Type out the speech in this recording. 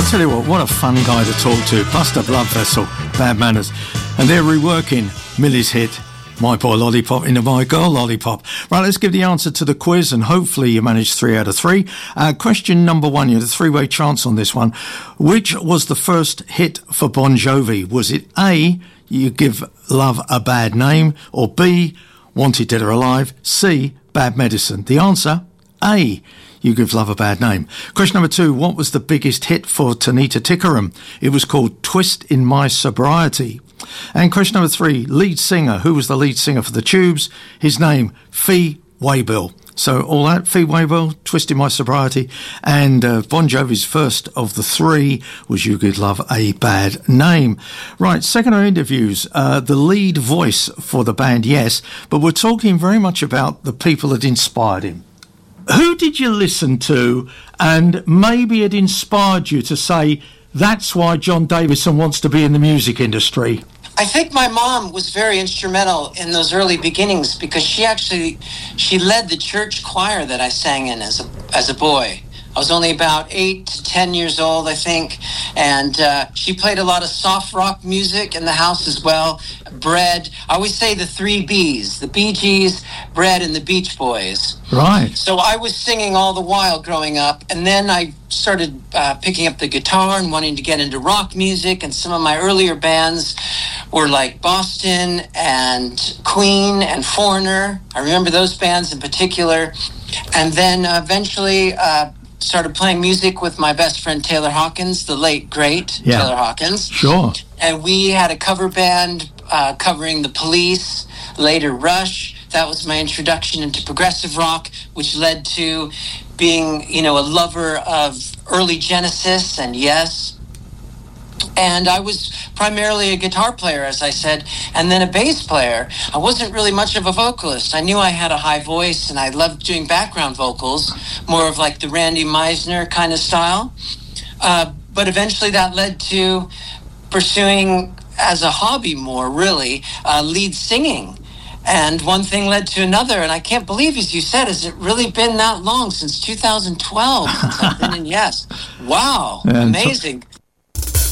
tell you what a fun guy to talk to. Buster Blood Vessel, Bad Manners. And they're reworking Millie's hit, My Boy Lollipop, into My Girl Lollipop. Right, let's give the answer to the quiz, and hopefully you managed 3 out of 3. Question number 1, you had a 3-way chance on this one. Which was the first hit for Bon Jovi? Was it A, You Give Love a Bad Name, or B, Wanted Dead or Alive, C, Bad Medicine? The answer, A, You Give Love a Bad Name. Question number 2, what was the biggest hit for Tanita Tikaram? It was called Twist in My Sobriety. And question number 3, lead singer. Who was the lead singer for the Tubes? His name, Fee Waybill. So all that, Fee Waybill, Twist in My Sobriety, and Bon Jovi's first of the 3 was You Give Love a Bad Name. Right, second our interviews, the lead voice for the band, yes, but we're talking very much about the people that inspired him. Who did you listen to and maybe it inspired you to say, that's why John Davison wants to be in the music industry? I think my mom was very instrumental in those early beginnings because she led the church choir that I sang in as a boy. I was only about 8 to 10 years old, I think, and she played a lot of soft rock music in the house as well. Bread. I always say the 3 Bs, the Bee Gees, Bread, and the Beach Boys. Right. So I was singing all the while growing up, and then I started picking up the guitar and wanting to get into rock music, and some of my earlier bands were like Boston and Queen and Foreigner. I remember those bands in particular. And then eventually started playing music with my best friend Taylor Hawkins, the late, great Taylor Hawkins. Sure. And we had a cover band covering The Police, later Rush. That was my introduction into progressive rock, which led to being, a lover of early Genesis and Yes. And I was primarily a guitar player, as I said, and then a bass player. I wasn't really much of a vocalist. I knew I had a high voice, and I loved doing background vocals, more of like the Randy Meisner kind of style. But eventually that led to pursuing, as a hobby more, really, lead singing. And one thing led to another, and I can't believe, as you said, has it really been that long, since 2012, since I've been in Yes? Wow, amazing.